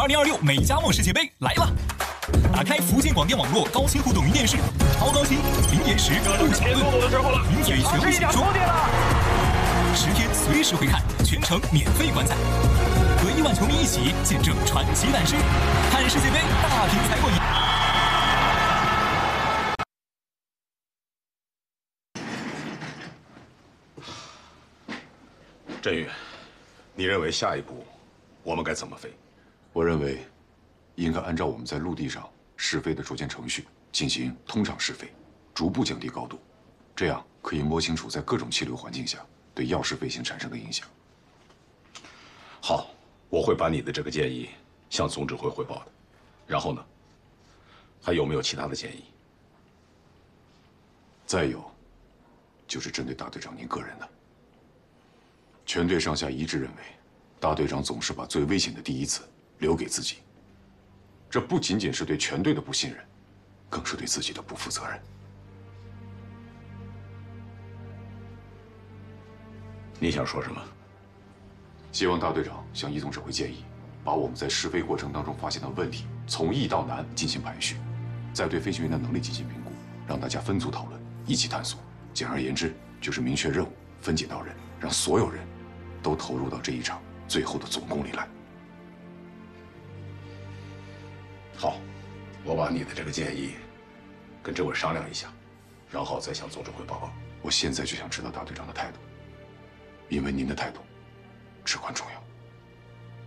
2026美加墨世界杯来了！打开福建广电网络高清互动云电视，超高清、零延时、不抢论，名嘴全部解说，10天随时回看，全程免费观赛，和亿万球迷一起见证传奇诞生，看世界杯大屏才过瘾。 振宇，你认为下一步我们该怎么飞？ 我认为，应该按照我们在陆地上试飞的逐渐程序进行通畅试飞，逐步降低高度，这样可以摸清楚在各种气流环境下对药式飞行产生的影响。 好，我会把你的这个建议向总指挥汇报的。然后呢，还有没有其他的建议？ 再有，就是针对大队长您个人的。 全队上下一致认为，大队长总是把最危险的第一次留给自己。这不仅仅是对全队的不信任，更是对自己的不负责任。 你想说什么？ 希望大队长向易总指挥建议，把我们在试飞过程当中发现的问题从易到难进行排序，再对飞行员的能力进行评估，让大家分组讨论，一起探索。简而言之，就是明确任务，分解到人，让所有人 都投入到这一场最后的总攻里来。 好，我把你的这个建议跟这位商量一下，然后再向总指挥报告。 我现在就想知道大队长的态度，因为您的态度至关重要。